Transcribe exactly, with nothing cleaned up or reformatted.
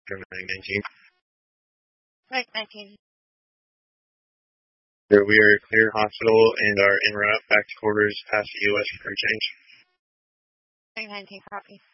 nine nineteen. Right, nineteen. Sir, we are clear hospital and are en route back to quarters past the U S for change. Right, nineteen, copy.